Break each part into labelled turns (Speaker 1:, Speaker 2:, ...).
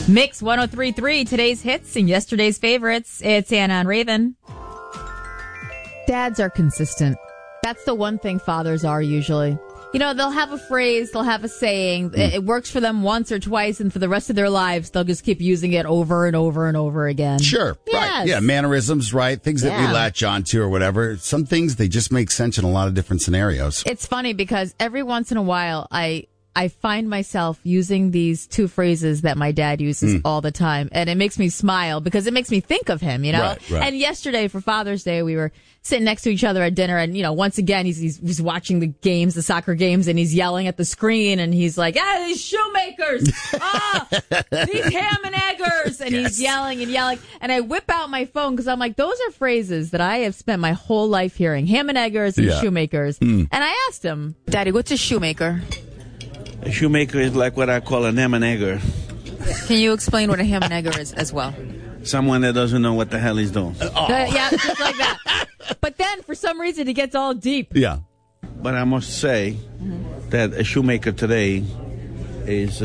Speaker 1: Mix 103.3, today's hits and yesterday's favorites. It's Anna and Raven. Dads are consistent. That's the one thing fathers are usually. You know, they'll have a phrase, they'll have a saying. It works for them once or twice, and for the rest of their lives, they'll just keep using it over and over and over again.
Speaker 2: Sure.
Speaker 1: Yes.
Speaker 2: Right. Yeah, mannerisms, right? Things that we latch onto or whatever. Some things, they just make sense in a lot of different scenarios.
Speaker 1: It's funny because every once in a while, I find myself using these two phrases that my dad uses all the time. And it makes me smile because it makes me think of him, you know?
Speaker 2: Right.
Speaker 1: And yesterday for Father's Day, we were sitting next to each other at dinner. And, you know, once again, he's watching the games, the soccer games, and he's yelling at the screen. And he's like, these shoemakers. These ham and eggers. And he's yelling and yelling. And I whip out my phone because I'm like, those are phrases that I have spent my whole life hearing. Ham and eggers and shoemakers. And I asked him, Daddy, what's a shoemaker?
Speaker 3: A shoemaker is like what I call an ham and egger.
Speaker 1: Can you explain what a ham and egger is as well?
Speaker 3: Someone that doesn't know what the hell he's doing.
Speaker 1: Yeah, just like that. But then, for some reason, he gets all deep.
Speaker 2: Yeah.
Speaker 3: But I must say that a shoemaker today is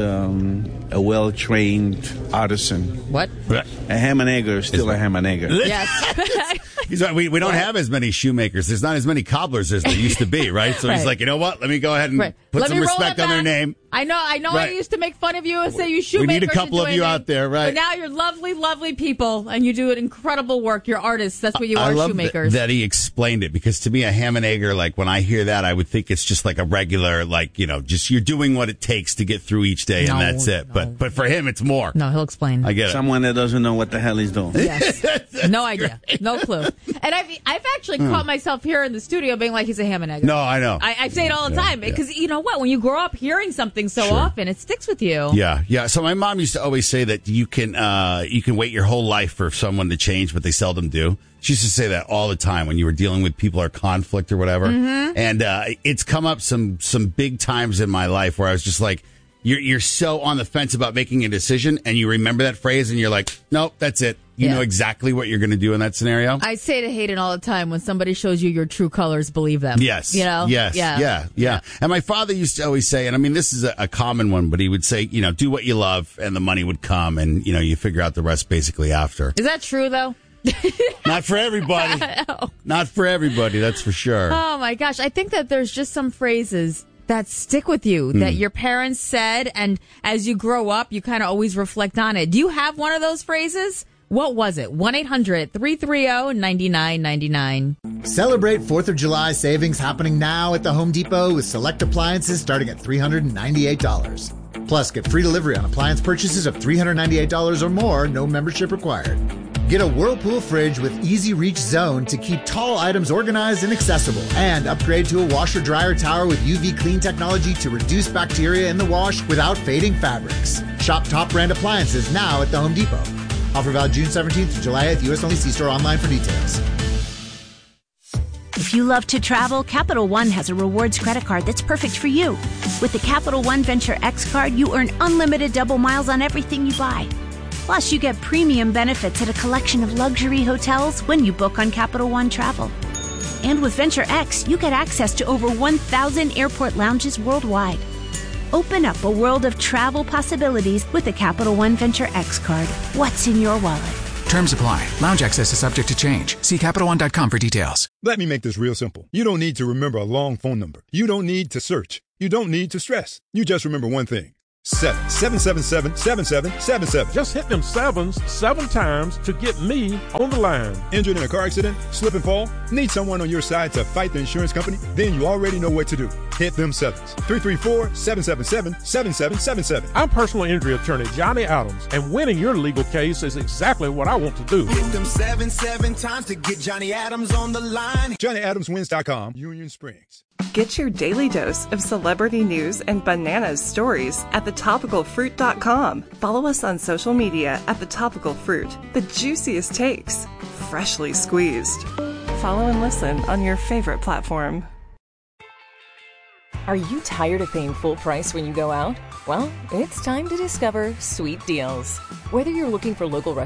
Speaker 3: a well-trained artisan.
Speaker 1: What?
Speaker 3: A ham and egger is still a ham and egger.
Speaker 1: Yes.
Speaker 2: He's right. We don't have as many shoemakers. There's not as many cobblers as there used to be, right? So he's like, you know what? Let me go ahead and put some respect on their name.
Speaker 1: I know. I used to make fun of you and say you shoemakers.
Speaker 2: We need a couple of you out there, right?
Speaker 1: But now you're lovely, lovely people, and you do an incredible work. You're artists. That's what you are,
Speaker 2: I love
Speaker 1: shoemakers.
Speaker 2: that he explained it, because to me, a ham and egger, like when I hear that, I would think it's just like a regular, like, you know, just you're doing what it takes to get through each day, and that's it.
Speaker 1: No.
Speaker 2: But for him, it's more.
Speaker 1: No, he'll explain.
Speaker 2: I get it.
Speaker 3: Someone that doesn't know what the hell he's doing.
Speaker 1: Yes. No idea. No clue. And I've actually caught myself here in the studio being like, he's a ham and egger.
Speaker 2: No, I know.
Speaker 1: I say it all the time because you know what? When you grow up hearing something so often, it sticks with you.
Speaker 2: Yeah. So my mom used to always say that you can wait your whole life for someone to change, but they seldom do. She used to say that all the time when you were dealing with people or conflict or whatever. And it's come up some big times in my life where I was just like, you're so on the fence about making a decision, and you remember that phrase, and you're like, nope, that's it. You know exactly what you're going to do in that scenario.
Speaker 1: I say to Hayden all the time, when somebody shows you your true colors, believe them.
Speaker 2: Yes.
Speaker 1: You know?
Speaker 2: Yes. Yeah. And my father used to always say, and I mean, this is a common one, but he would say, you know, do what you love and the money would come, and, you know, you figure out the rest basically after.
Speaker 1: Is that true, though?
Speaker 2: Not for everybody. Not for everybody, that's for sure.
Speaker 1: Oh, my gosh. I think that there's just some phrases that stick with you that your parents said, and as you grow up, you kind of always reflect on it. Do you have one of those phrases? What was it? 1-800-330-9999.
Speaker 4: Celebrate 4th of July savings happening now at the Home Depot with select appliances starting at $398. Plus, get free delivery on appliance purchases of $398 or more, no membership required. Get a Whirlpool fridge with Easy Reach Zone to keep tall items organized and accessible. And upgrade to a washer-dryer tower with UV clean technology to reduce bacteria in the wash without fading fabrics. Shop top brand appliances now at the Home Depot. Offer valid June 17th to July 8th. U.S. only. See store online for details.
Speaker 5: If you love to travel, Capital One has a rewards credit card that's perfect for you. With the Capital One Venture X card, you earn unlimited double miles on everything you buy. Plus, you get premium benefits at a collection of luxury hotels when you book on Capital One Travel. And with Venture X, you get access to over 1,000 airport lounges worldwide. Open up a world of travel possibilities with the Capital One Venture X card. What's in your wallet?
Speaker 6: Terms apply. Lounge access is subject to change. See CapitalOne.com for details.
Speaker 7: Let me make this real simple. You don't need to remember a long phone number. You don't need to search. You don't need to stress. You just remember one thing. 777-7777.
Speaker 8: Just hit them sevens 7 times to get me on the line.
Speaker 7: Injured in a car accident? Slip and fall? Need someone on your side to fight the insurance company? Then you already know what to do. Hit them sevens. 334-777-7777.
Speaker 8: I'm personal injury attorney Johnny Adams, and winning your legal case is exactly what I want to do.
Speaker 9: Hit them seven times to get Johnny Adams on the line.
Speaker 7: JohnnyAdamsWins.com, Union Springs.
Speaker 10: Get your daily dose of celebrity news and bananas stories at thetopicalfruit.com. Follow us on social media at thetopicalfruit. The juiciest takes, freshly squeezed. Follow and listen on your favorite platform.
Speaker 11: Are you tired of paying full price when you go out? Well, it's time to discover sweet deals. Whether you're looking for local restaurants